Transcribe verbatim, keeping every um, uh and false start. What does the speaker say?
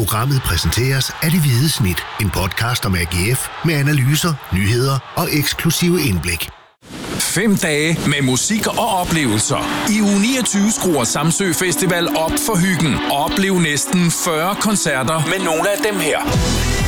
Programmet præsenteres af Det Hvide Snit, en podcast om A G F med analyser, nyheder og eksklusive indblik. Fem dage med musik og oplevelser. I uge niogtyve skruer Samsø Festival op for hyggen. Oplev næsten fyrre koncerter med nogle af dem her.